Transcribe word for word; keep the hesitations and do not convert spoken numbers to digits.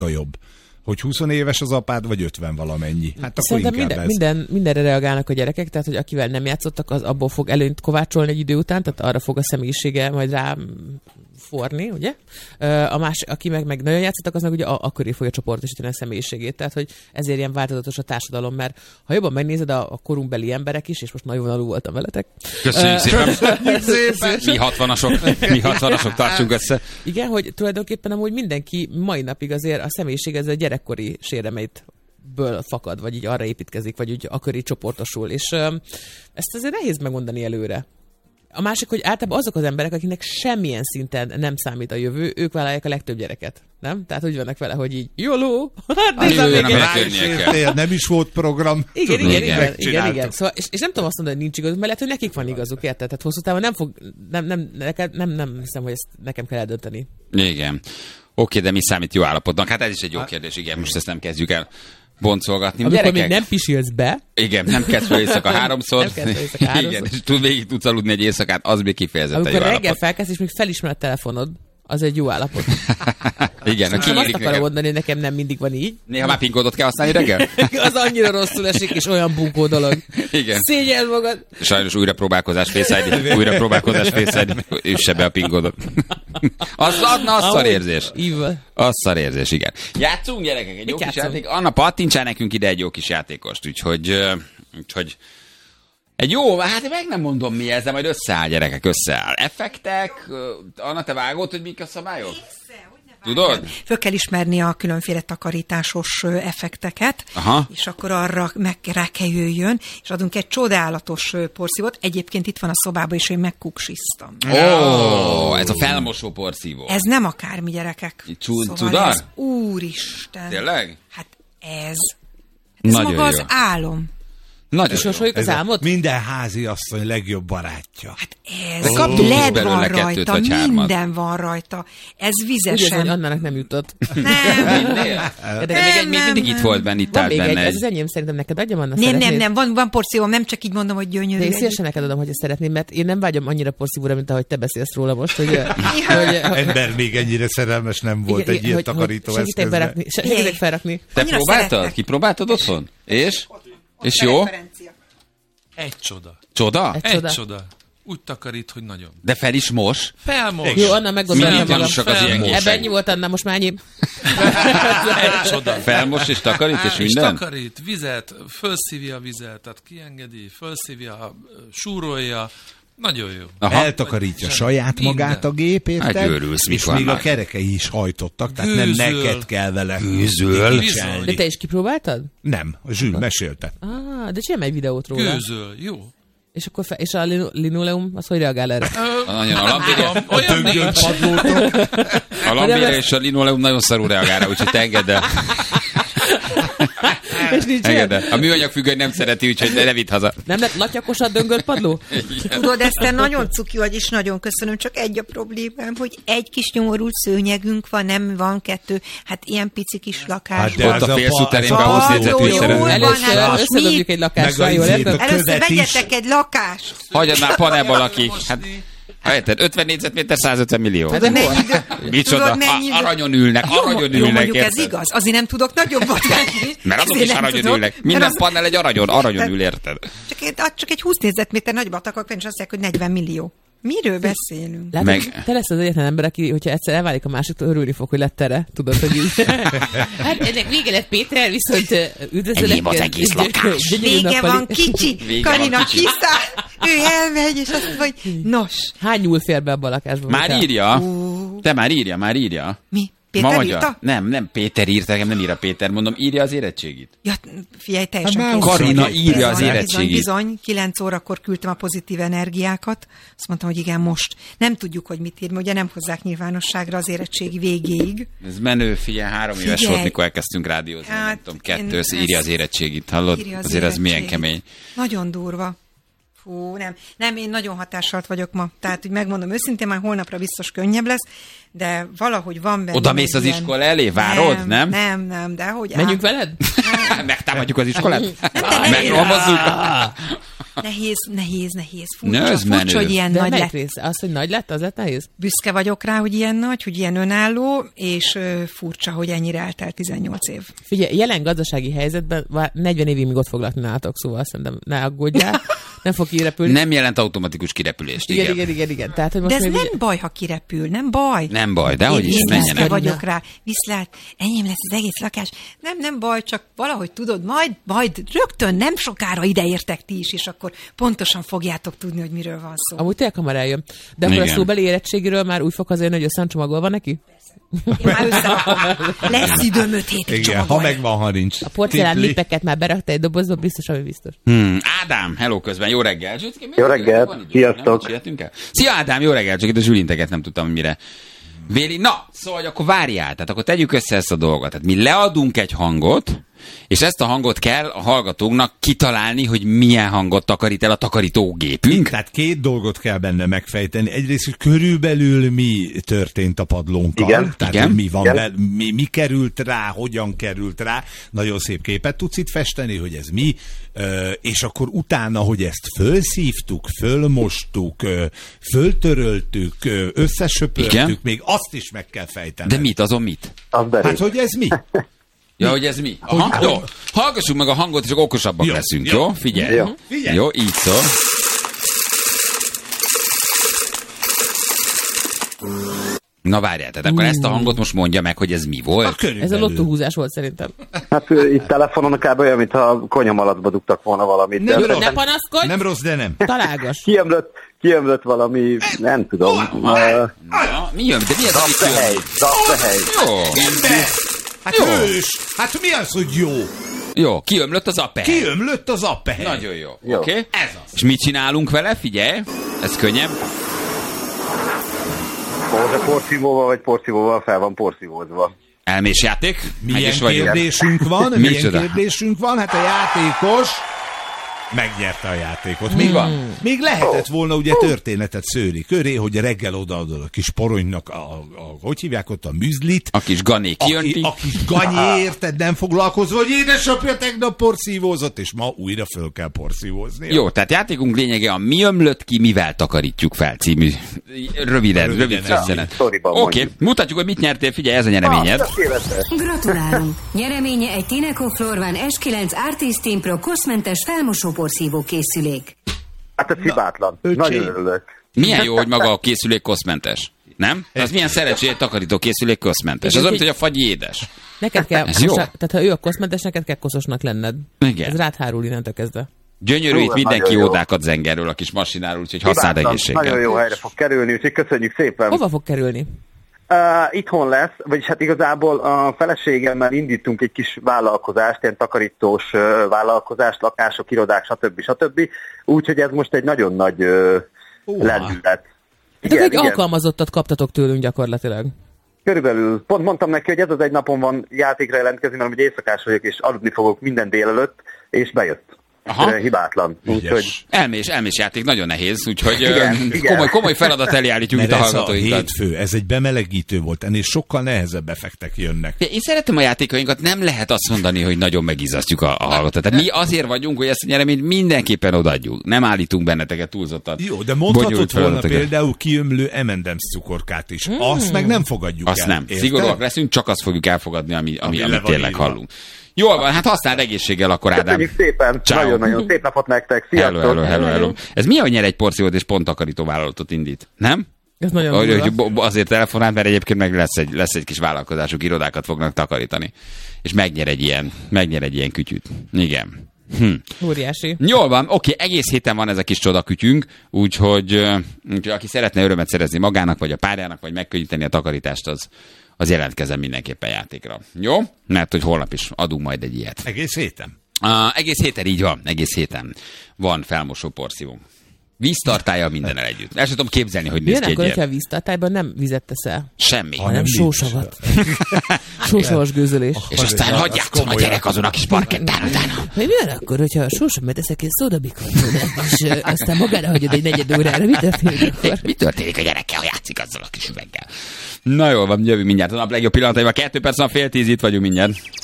jobb. Hogy húsz éves az apád, vagy ötven valamennyi. Hát akkor szerintem inkább minden, ez. minden, mindenre reagálnak a gyerekek, tehát hogy akivel nem játszottak, az abból fog előnyt kovácsolni egy idő után, tehát arra fog a személyisége majd rá forni, ugye? A másik, aki meg, meg nagyon játszottak, az meg ugye akkor fogja csoportosítani a személyiségét, tehát hogy ezért ilyen változatos a társadalom, mert ha jobban megnézed a, a korunkbeli emberek is, és most nagyon vonalú voltam veletek. Köszönjük szépen! Mi hatvanasok, mi hatvanasok tartsunk össze. Igen, hogy tulajdonképpen amúgy mindenki mai napig azért a személyiség ez a gyerekkori sérelmeit ből fakad, vagy így arra építkezik, vagy úgy akkor így csoportosul, és ö, ezt azért nehéz megmondani előre. A másik, hogy általában azok az emberek, akiknek semmilyen szinten nem számít a jövő, ők vállalják a legtöbb gyereket, nem? Tehát úgy vannak vele, hogy így jóló, hát nézd, nem is volt program. Igen, igen, igen, igen, igen. Szóval, és, és nem tudom azt mondani, hogy nincs igazuk, mert lehet, hogy nekik van igazuk, érted? Tehát hosszú távon nem fog, nem, nem, neked, nem, nem hiszem, hogy ezt nekem kell eldönteni. Igen. Oké, de mi számít jó állapotnak? Hát ez is egy jó kérdés, igen, most ezt nem kezdjük el boncolgatni. Amikor még nem pisilsz be. Igen, nem kezd fel éjszaka háromszor. Nem kezd fel éjszaka háromszor. Igen, és tud, végig tudsz aludni egy éjszakát, az még kifejezetten jó állapot. Amikor reggel felkezd, és még felismer a telefonod, az egy jó állapot. Igen, azt azt akarom mondani, hogy nekem nem mindig van így. Néha már PIN kódot kell használni reggel? Az annyira rosszul esik, és olyan bunkó dolog. Igen. Szégyeld magad. Sajnos újra próbálkozás Face i dé. Újra próbálkozás Face i dé. Üsse be a PIN kódot. Az adna az szar érzés. Az szar érzés, igen. Játszunk, gyerekek, egy jó kis játék. Anna, pattintsál nekünk ide egy jó kis játékost, úgyhogy... úgyhogy egy jó, hát meg nem mondom mi ez, de majd összeáll, gyerekek, összeáll. Effektek, Anna, te vágod, hogy mik a szabályok? Tudod? Föl kell ismerni a különféle takarításos effekteket, aha, és akkor arra meg rá kell jöjjön, és adunk egy csodálatos porszívót. Egyébként itt van a szobában, és én megkuksiztam. Ó, oh, ez a felmosó porszívó. Ez nem akármi, gyerekek. Csú, szóval ez, úristen. Tényleg? Hát ez. Ez nagyon maga jó. Az álom. Nagyon és sorsoljuk az álmot? Minden házi asszony legjobb barátja. Hát ez oh. led van rajta, minden van rajta. Ez vizesen. Ugye, Annának nem jutott. Nem. De de még, egy, még mindig itt volt benne, itt állt benne. Ez az enyém, szerintem neked adjam, Anna, Nem, szeretnéd? nem, nem, van, van porszívó, nem csak így mondom, hogy gyönyörű. De én szívesen neked adom, hogy ezt szeretném, mert én nem vágyom annyira porszívóra, mint ahogy te beszélsz róla most. Hogy, hogy, ember még ennyire szerelmes nem volt igen, egy ilyen takarító eszközben. Segítek felrakni. Te próbáltad? Kipróbáltad otthon? És? És jó? Egy csoda. Csoda? Egy, Egy csoda. csoda. Úgy takarít, hogy nagyon. De fel is mos? Felmos. Jó, Anna, meggondolja magam. Ebben ennyi volt, Anna, most már ennyi. Egy csoda. Felmos és takarít, és minden? És takarít, vizet, felszívja a vizet, tehát kiengedi, felszívja, súrolja. Nagyon jó. Aha. Eltakarítja Sem. saját magát a gép, érted? Hát őrülsz, és még a kerekei is hajtottak, tehát Gőzöl. nem neked kell vele Gőzöl. De te is kipróbáltad? Nem, a Zsül mesélte. Ah, de csinálj egy videót róla. Gőzöl, jó. És akkor fe, és a linoleum, az hogy reagál erre? Nagyon a lambére. A döngölt padlótok. A lambére és a linoleum nagyon szarul reagál, úgyhogy te engedd el. Engedd el. A műanyag függöny nem szereti, úgyhogy ne vidd haza. Nem lett latyakos a döngölt padló? Tudod, ezt te nagyon cuki vagy, és nagyon köszönöm, csak egy a problémám, hogy egy kis nyomorult szőnyegünk van, nem van kettő, hát ilyen pici kis lakás. Hát ott a félszúterében húsz négyzetű szeretem. Először összedobjuk egy lakásra, jól érted? Először vegyetek egy lakást. Hagyjad már panelba lakik. Hát, ha érted, ötven négyzetméter, százötven millió. Hát, micsoda, aranyon ülnek, aranyon ülnek. Jó, mondjuk ez igaz, azért nem tudok nagyobbat venni. Mert azok is aranyon ülnek. Minden panel egy aranyon, aranyon ül, érted? Csak egy húsz négyzetméter nagyobbat akarok venni, és azt mondják, hogy negyven millió. Miről beszélünk? Látod, meg... Te lesz az egyetlen ember, aki, hogyha egyszer elválik a másiktól, örülni fog, hogy lett tere. Tudod, hogy így. Hát ennek vége lett, Péter, viszont üdvözöllek. Enyém az egész lakás. Vége van, kicsi. Vége Karina van, kicsi. Kiszáll, ő elmegy, és azt mondja, hogy nos. Hány nyúl fér be abba a lakásba? Már írja. Uh. Te már írja, már írja. Mi? Péter Ma írta? Nem, nem Péter írta, nekem nem ír a Péter, mondom, írja az érettségit. Ja, figyelj, teljesen hát Karina írja az érettségit. Bizony, bizony, kilenc órakor küldtem a pozitív energiákat, azt mondtam, hogy igen, most. Nem tudjuk, hogy mit ír, mert ugye nem hozzák nyilvánosságra az érettségi végéig. Ez menő, figyelj, három éves figyelj. volt, mikor elkezdtünk rádiózni, hát, nem tudom, kettő, írja az érettségit, hallod? Az Azért érettségit. Ez milyen kemény. Nagyon durva. Fú, nem. Nem, én nagyon hatássalt vagyok ma. Tehát, hogy megmondom őszintén, már holnapra biztos könnyebb lesz, de valahogy van benne. Oda mész az ilyen... iskola elé? Várod, nem? Nem, nem, nem de hogy... Menjünk veled? Megtámadjuk az iskolát? Megrohamozzuk? Nehéz, nehéz, nehéz. Furcsa, furcsa hogy ilyen de nagy lett. Része? Az, hogy nagy lett, az lett nehéz? Büszke vagyok rá, hogy ilyen nagy, hogy ilyen önálló, és uh, furcsa, hogy ennyire eltelt tizennyolc év. Figyelj, jelen gazdasági helyzetben negyven évig még ott fog lakni nálatok, szóval szerintem ne aggódjál, nem fog kirepülni. Nem jelent automatikus kirepülést, igen. Igen, igen, igen, igen. Tehát, hogy most de ez nem ugye... baj, ha kirepül, nem baj. Nem baj, de hogy is menjenek. Én vagyok rá, viszlát, enyém lesz az egész lakás. Nem, nem baj, csak valahogy tudod, majd, majd rögtön nem sokára ideértek ti is, és akkor pontosan fogjátok tudni, hogy miről van szó. Amúgy tényleg hamar eljön. De akkor igen. A szóbeli érettségiről már úgy fog azért, hogy összecsomagolva neki? Én már összerakom. Lesz időm öt hétig igen, csomagolni. ha megvan, ha nincs. A porcelán lépeket már berakta egy dobozba, biztos, ami biztos. Hmm. Ádám, hello közben, jó reggel. Jó reggel, sziasztok. Szia Ádám, jó reggel, csak itt a zsülinteket nem tudtam, hogy mire. Véli, na, szóval akkor várjál, tehát akkor tegyük össze ezt a dolgot. Tehát mi leadunk egy hangot, és ezt a hangot kell a hallgatóknak kitalálni, hogy milyen hangot takarít el a takarítógépünk. Tehát két dolgot kell benne megfejteni. Egyrészt, hogy körülbelül mi történt a padlónkkal. Igen. Tehát, Igen. hogy mi van, Igen. be, mi, mi került rá, hogyan került rá. Nagyon szép képet tudsz itt festeni, hogy ez mi. És akkor utána, hogy ezt fölszívtuk, fölmostuk, föltöröltük, összesöpörtük, igen. Még azt is meg kell fejteni. De mit, azon mit? Az hát, hogy ez mi? Ja, hogy ez mi? Aha, jó. Hallgassuk meg a hangot, és akkor okosabbak jó, leszünk, jó? jó? Figyelj. Jó. Figyelj. Jó, így szól. Na várjál, tehát akkor ezt a hangot most mondja meg, hogy ez mi volt? Ez a lottóhúzás volt szerintem. Hát itt telefonon kb. Olyan, mintha konyamalacba dugtak volna valamit. Nem, de ne panaszkodj! Nem rossz, de nem. Találgass. Kiömlött, kiömlött valami, nem tudom. Na, mi jön? De mi ez, ami Zappehely, jön? zappehely. Jó. De, hát Jó. hős! Hát mi az, hogy jó? Jó, kiömlött az appehely. Kiömlött az appehely. Nagyon jó. Jó. Oké? Okay? Ez az. És mit csinálunk vele? Figyelj, ez könnyebb. De porszívóval vagy porszívóval fel van porszívózva. Elmés játék. Milyen kérdésünk van? Milyen Micsoda? kérdésünk van? Hát a játékos megnyerte a játékot. Még, van? Még lehetett volna ugye történetet szőni köré, hogy reggel odaadod a kis poronynak, a, a, a, hogy hívják ott, a műzlit. A kis gané kijönti. A, a kis ganyé, érted, nem foglalkozva, hogy édesapja tegnap porszívózott, és ma újra föl kell porszívózni. Jó, tehát játékunk lényege a mi ömlött ki, mivel takarítjuk fel című röviden, röviden rövid szösszenet. Oké, okay. Mutatjuk, hogy mit nyertél, figyelj, ez a nyereményed. Gratulálunk! Nyereménye egy Tineco Florvan es kilenc Artist Team Pro koszmentes felmosóporszívó készülék. Hát ez hibátlan. Nagyon örülök. Milyen jó, hogy maga a készülék koszmentes. Nem? Az milyen szerencsé, egy takarító készülék koszmentes. Az olyan, hogy a fagyi édes. Neked kell, ez jó. Tehát ha ő a koszmentes, neked kell koszosnak lenned. Igen. Ez rád hárul innentől kezdve. Gyönyörű, itt mindenki ódákat zengerül a kis masináról, úgyhogy használd egészséggel. Nagyon jó helyre fog kerülni, úgyhogy köszönjük szépen. Hova fog kerülni? Uh, itthon lesz, vagyis hát igazából a feleségemmel indítunk egy kis vállalkozást, ilyen takarítós uh, vállalkozást, lakások, irodák, stb. stb. Úgyhogy ez most egy nagyon nagy uh, lendület. Tehát egy alkalmazottat kaptatok tőlünk gyakorlatilag. Körülbelül. Pont mondtam neki, hogy ez az egy napon van játékra jelentkezni, mert ugye éjszakás vagyok, és aludni fogok minden délelőtt, és bejött. Aha. Hibátlan. Úgyhogy... Elmés, elmés játék, nagyon nehéz, úgyhogy igen, uh, igen. Komoly, komoly feladat elé állítjuk itt a hallgatóinkat. Ez a hétfő, ez egy bemelegítő volt, ennél sokkal nehezebb effektek jönnek. Én szeretem a játékainkat, nem lehet azt mondani, hogy nagyon megizasztjuk a, a hallgatót. Tehát mi azért vagyunk, hogy ezt a nyereményt mindenképpen odaadjuk. Nem állítunk benneteket túlzottan. Jó, de mondhatod volna például kiömlő em and em's cukorkát is. Hmm. Azt meg nem fogadjuk azt el. Azt nem. Érted? Szigorúak leszünk, csak azt fogjuk elfogadni, ami, ami, ami amit tényleg hallunk. Jól van, hát használd egészséggel akkor, Ádám. Köszönjük szépen, Ciao. nagyon-nagyon szép napot nektek, sziasztok! Hello, hello, hello, hello. Ez mi, hogy nyer egy porciót és pont takarító vállalatot indít? Nem? Ez nagyon hogy, hogy azért telefonál, mert egyébként meg lesz egy, lesz egy kis vállalkozásuk, irodákat fognak takarítani. És megnyer egy ilyen, megnyer egy ilyen kütyűt. Igen. Hm. Óriási. Jól van, oké, egész héten van ez a kis csodakütyünk, úgyhogy, úgyhogy aki szeretne örömet szerezni magának, vagy a párjának, vagy megkönnyíteni a takarítást, az, az jelentkezzen mindenképpen játékra. Jó? Mert hogy holnap is adunk majd egy ilyet. Egész héten? Uh, egész héten így van, egész héten van felmosó porszívónk. Víztartálya mindennel együtt. El sem tudom képzelni, hogy néz ki egy akkor, ilyen. hogyha a víztartályban nem vizet teszel? Semmi. Hanem sósavat. Sósavas gőzölés. És aztán hadd játszom a gyerek azon a kis parkettán utána. Mi milyen akkor, hogyha sósavat eszek egy szódabikartónát, és uh, aztán magára hagyod egy negyed órára, mi történik akkor? Mi történik a gyerekkel, ha játszik azzal a kis üveggel? Na jól van, jövünk mindjárt a nap legjobb pillanataival. Kettő perc, a fél tíz, itt vagyunk mindjárt.